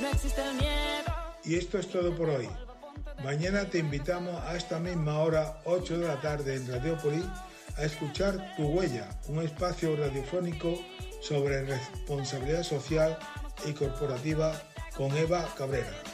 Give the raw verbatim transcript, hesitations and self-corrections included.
no existe el miedo. Y esto es todo por hoy. Mañana te invitamos a esta misma hora, ocho de la tarde en Radiópolis, a escuchar Tu Huella, un espacio radiofónico sobre responsabilidad social y corporativa con Eva Cabrera.